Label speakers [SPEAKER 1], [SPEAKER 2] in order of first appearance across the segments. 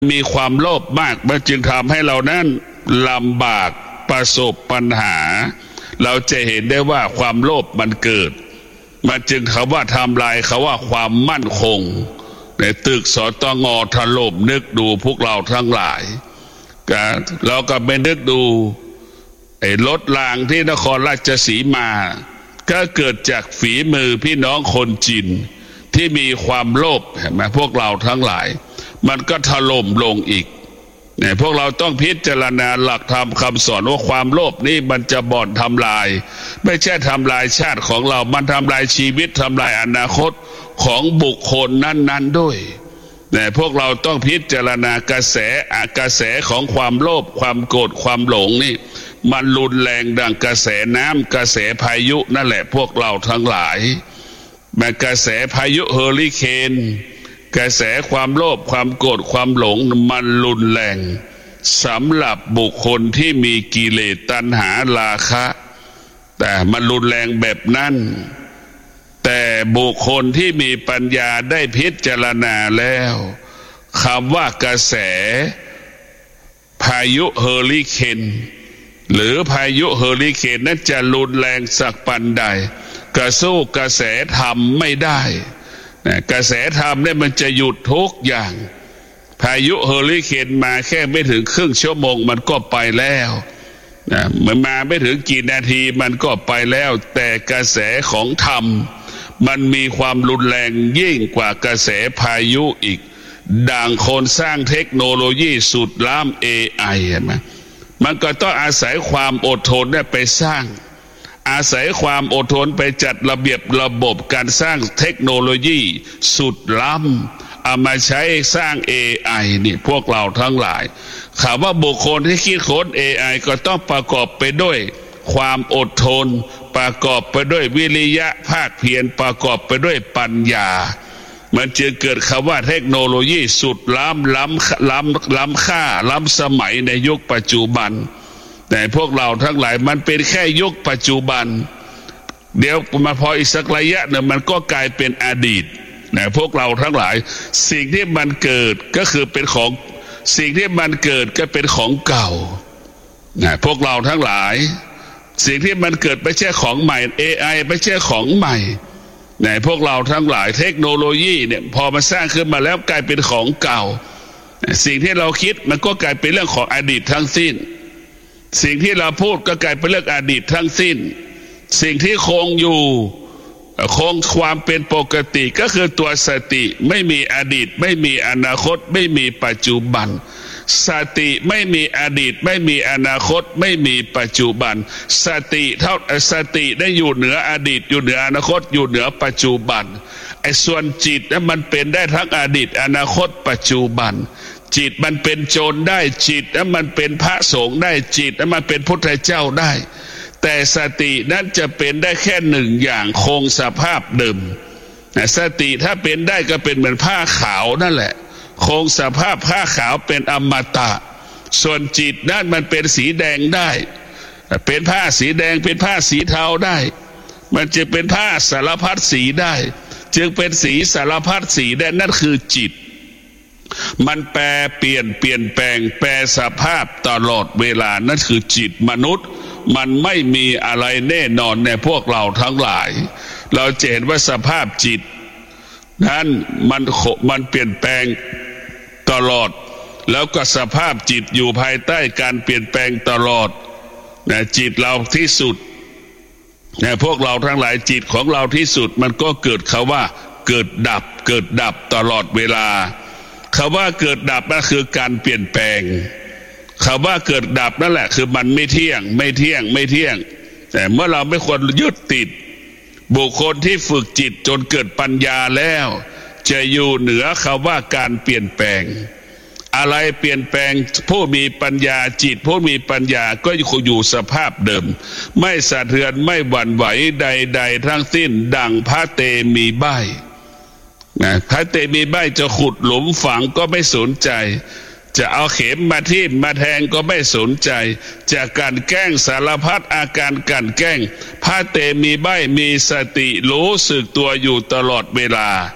[SPEAKER 1] มีความโลภมากมันจึงทำให้เรานั้นลำบากประสบปัญหาเราจะเห็นได้ว่าความโลภมันเกิดมันจึงคำว่าทำลายเขาว่าความมั่นคงในตึกสตง.ถล่มนึกดูพวกเราทั้งหลายเราก็ไปนึกดูไอ้รถรางที่นครราชสีมาก็เกิดจากฝีมือพี่น้องคนจีนที่มีความโลภเห็นไหมพวกเราทั้งหลายมันก็ถล่มลงอีกเนี่ยพวกเราต้องพิจารณาหลักธรรมคำสอนว่าความโลภนี่มันจะบ่อนทำลายไม่ใช่ทำลายชาติของเรามันทำลายชีวิตทำลายอนาคตของบุคคลนั้นๆด้วยเนี่ยพวกเราต้องพิจารณากระแสของความโลภความโกรธความหลงนี่มันรุนแรงดังกระแสน้ำกระแสพายุนั่นแหละพวกเราทั้งหลายแม้กระแสพายุเฮอริเคนกระแสความโลภความโกรธความหลงมันรุนแรงสำหรับบุคคลที่มีกิเลสตัณหาราคะแต่มันรุนแรงแบบนั้นแต่บุคคลที่มีปัญญาได้พิจารณาแล้วคำว่ากระแสพายุเฮอริเคนหรือพายุเฮอริเคนนั้นจะรุนแรงสักปันใดก็สู้กระแสธรรมไม่ได้กระแสธรรมเนี่ยมันจะหยุดทุกอย่างพายุเฮอริเคนมาแค่ไม่ถึงครึ่งชั่วโมงมันก็ไปแล้วมันมาไม่ถึงกี่นาทีมันก็ไปแล้วแต่กระแสของธรรมมันมีความรุนแรงยิ่งกว่ากระแสพายุอีกดังคนสร้างเทคโนโลยีสุดล้ำ AI เห็นไหมมันก็ต้องอาศัยความอดทนได้ไปสร้างอาศัยความอดทนไปจัดระเบียบระบบการสร้างเทคโนโลยีสุดล้ำเอามาใช้สร้าง AI นี่พวกเราทั้งหลายข่าวว่าบุคคลที่คิดค้น AI ก็ต้องประกอบไปด้วยความอดทนประกอบไปด้วยวิริยะภาคเพียรประกอบไปด้วยปัญญามันจึงเกิดคำว่าเทคโนโลยีสุดล้ำค่าล้ำสมัยในยุคปัจจุบันแต่พวกเราทั้งหลายมันเป็นแค่ยุคปัจจุบันเดี๋ยวมาพออีกสักระยะหนึ่งมันก็กลายเป็นอดีตนะพวกเราทั้งหลายสิ่งที่มันเกิดก็คือเป็นของสิ่งที่มันเกิดก็เป็นของเก่านะพวกเราทั้งหลายสิ่งที่มันเกิดไม่ใช่ของใหม่ AI ไม่ใช่ของใหม่นะพวกเราทั้งหลายเทคโนโลยีเนี่ยพอมาสร้างขึ้นมาแล้วกลายเป็นของเก่าสิ่งที่เราคิดมันก็กลายเป็นเรื่องของอดีตทั้งสิ้นสิ่งที่เราพูดก็กลายเป็นเรื่องอดีตทั้งสิ้นสิ่งที่คงอยู่คงความเป็นปกติก็คือตัวสติไม่มีอดีตไม่มีอนาคตไม่มีปัจจุบันสติไม่มีอดีตไม่มีอนาคตไม่มีปัจจุบันสติได้อยู่เหนืออดีตอยู่เหนืออนาคตอยู่เหนือปัจจุบันไอ้ส่วนจิตนั้นมันเป็นได้ทั้งอดีตอนาคตปัจจุบันจิตมันเป็นโจรได้จิตนั้นมันเป็นพระสงฆ์ได้จิตนั้นมันเป็นพุทธเจ้าได้แต่สตินั้นจะเป็นได้แค่หนึ่งอย่างคงสภาพเดิมสติถ้าเป็นได้ก็เป็นเหมือนผ้าขาวนั่นแหละคงสภาพผ้าขาวเป็นอมตะส่วนจิตนั้นมันเป็นสีแดงได้เป็นผ้าสีแดงเป็นผ้าสีเทาได้มันจะเป็นผ้าสารพัดสีได้จึงเป็นสีสารพัดสีได้นั่นคือจิตมันเปลี่ยนแปลงแปรสภาพตลอดเวลานั่นคือจิตมนุษย์มันไม่มีอะไรแน่นอนในพวกเราทั้งหลายเราจะเห็นว่าสภาพจิตนั้นมันเปลี่ยนแปลงตลอดแล้วก็สภาพจิตอยู่ภายใต้การเปลี่ยนแปลงตลอดนะจิตเราที่สุดนะพวกเราทั้งหลายจิตของเราที่สุดมันก็เกิดคำว่าเกิดดับตลอดเวลาคำว่าเกิดดับนั่นคือการเปลี่ยนแปลงคำว่าเกิดดับนั่นแหละคือมันไม่เที่ยงแต่เมื่อเราไม่ควรยึดติดบุคคลที่ฝึกจิตจนเกิดปัญญาแล้วจะอยู่เหนือคำว่าการเปลี่ยนแปลงอะไรเปลี่ยนแปลงผู้มีปัญญาจิตผู้มีปัญญาก็อยู่สภาพเดิมไม่สะเทือนไม่หวั่นไหวใดๆทั้งสิ้นดังพระเตมีใบพระเตมีใบจะขุดหลุมฝังก็ไม่สนใจจะเอาเข็มมาทิ่มมาแทงก็ไม่สนใจจะกันแกล้งสารพัดอาการกันแกล้งพระเตมีใบมีสติรู้สึกตัวอยู่ตลอดเวลา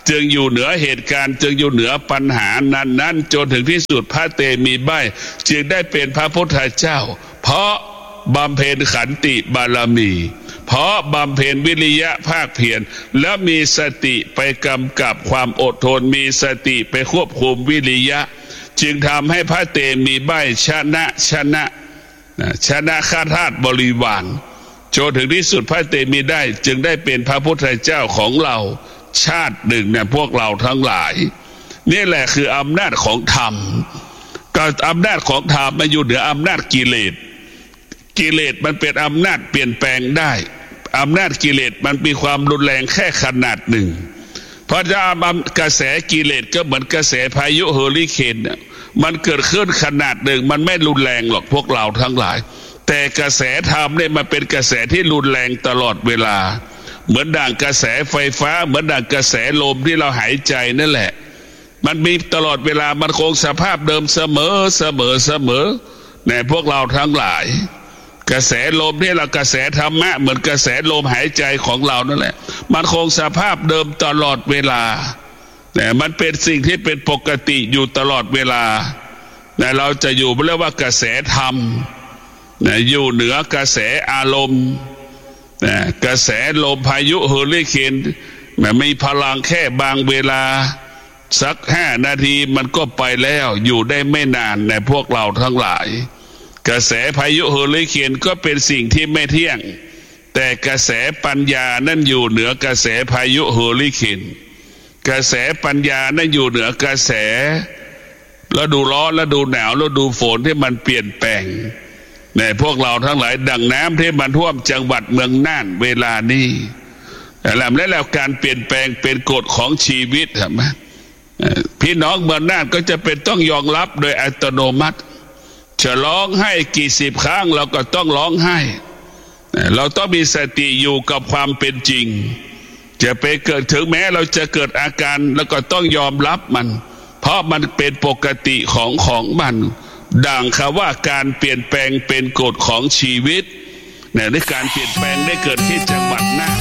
[SPEAKER 1] จึงอยู่เหนือเหตุการณ์จึงอยู่เหนือปัญหานั้นจนถึงที่สุดพระเตมีใบจึงได้เป็นพระพุทธเจ้าเพราะบำเพ็ญขันติบารมีเพราะบำเพ็ญวิริยะภาคเพียรและมีสติไปกำกับความอดทนมีสติไปควบคุมวิริยะจึงทำให้พระเตมีใบชนะข้าทาสบริวารจนถึงที่สุดพระเตมีได้จึงได้เป็นพระพุทธเจ้าของเราชาติหนึ่งเนี่ยพวกเราทั้งหลายนี่แหละคืออำนาจของธรรมก็อำนาจของธรรมมันอยู่เหนืออำนาจกิเลสมันเป็นอำนาจเปลี่ยนแปลงได้อำนาจกิเลสมันมีความรุนแรงแค่ขนาดหนึ่งเพราะถ้ากระแสกิเลสก็เหมือนกระแสพายุเฮอริเคนมันเกิดขึ้นขนาดหนึ่งมันไม่รุนแรงหรอกพวกเราทั้งหลายแต่กระแสธรรมเนี่ยมันเป็นกระแสที่รุนแรงตลอดเวลาเหมือนดั่งกระแสไฟฟ้าเหมือนดั่งกระแสลมที่เราหายใจนั่นแหละมันมีตลอดเวลามันคงสภาพเดิมเสมอในพวกเราทั้งหลายกระแสลมที่เรากระแสธรรมะเหมือนกระแสลมหายใจของเรานั่นแหละมันคงสภาพเดิมตลอดเวลาแต่มันเป็นสิ่งที่เป็นปกติอยู่ตลอดเวลาแต่เราจะอยู่เรียกว่ากระแสธรรมอยู่เหนือกระแสอารมณ์กระแสลมพายุเฮอริเคนมีพลังแค่บางเวลาสัก5 นาทีมันก็ไปแล้วอยู่ได้ไม่นานในพวกเราทั้งหลายกระแสพายุเฮอริเคนก็เป็นสิ่งที่ไม่เที่ยงแต่กระแสปัญญานั่นอยู่เหนือกระแสพายุเฮอริเคนกระแสปัญญานั่นอยู่เหนือกระแสฤดูร้อนฤดูหนาวฤดูฝนที่มันเปลี่ยนแปลงในพวกเราทั้งหลายดังน้ำที่มันท่วมจังหวัดเมืองน่านเวลานี้แล้วการเปลี่ยนแปลงเป็นกฎของชีวิตใช่ไหมพี่น้องเมืองน่านก็จะเป็นต้องยอมรับโดยอัตโนมัติจะร้องไห้กี่สิบครั้งเราก็ต้องร้องไห้เราต้องมีสติอยู่กับความเป็นจริงจะไปเกิดถึงแม้เราจะเกิดอาการแล้วก็ต้องยอมรับมันเพราะมันเป็นปกติของมันดังคำว่าการเปลี่ยนแปลงเป็นกฎของชีวิตในการเปลี่ยนแปลงได้เกิดที่จังหวัดน่าน